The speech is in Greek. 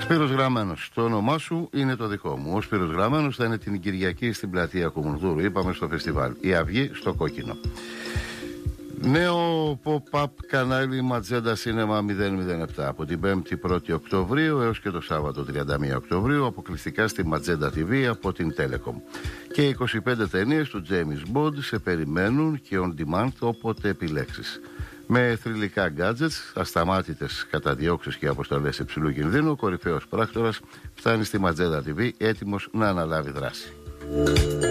Σπύρος Γραμμένος. Το όνομά σου είναι το δικό μου. Ο Σπύρος Γραμμένος θα είναι την Κυριακή στην πλατεία Κουμουνδούρου. Είπαμε στο φεστιβάλ. Η Αυγή στο Κόκκινο. Νέο pop-up κανάλι Ματζέντα Σίνεμα 007 από την 5η 1η Οκτωβρίου έως και το Σάββατο 31 Οκτωβρίου, αποκλειστικά στη Ματζέντα TV από την Telecom. Και 25 ταινίες του James Bond σε περιμένουν και on demand όποτε επιλέξεις. Με θρυλικά gadgets, ασταμάτητες καταδιώξεις και αποστολές υψηλού κινδύνου, ο κορυφαίος πράκτορας φτάνει στη Ματζέντα TV έτοιμος να αναλάβει δράση.